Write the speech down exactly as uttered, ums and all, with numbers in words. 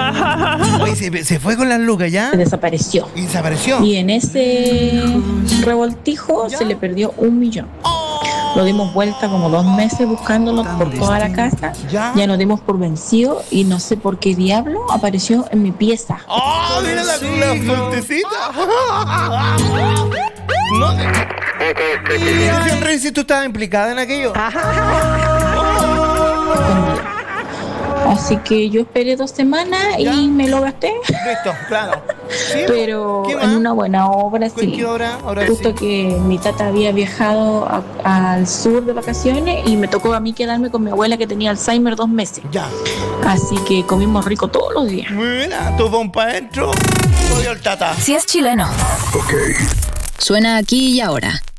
Oye, se, se fue con las lucas, ¿ya? Se desapareció. Y desapareció. Y en ese revoltijo ¿Ya? se le perdió un millón. Lo dimos vuelta como dos meses buscándolo por toda la casa. ¿Ya? Ya nos dimos por vencido y no sé por qué diablo apareció en mi pieza. ¡Oh, mira la, la suertecita! No sé. Y Rey, si tú estabas implicada en aquello. Escondido. Así que yo esperé dos semanas ¿Ya? y me lo gasté. Listo, claro. ¿Sí? Pero ¿Qué en más? una buena obra, sí. ¿Qué obra? Ahora Justo sí. que mi tata había viajado a- al sur de vacaciones y me tocó a mí quedarme con mi abuela que tenía Alzheimer dos meses. Ya. Así que comimos rico todos los días. Mira, tú vas para adentro. Odio el tata. Si es chileno. Ok. Suena aquí y ahora.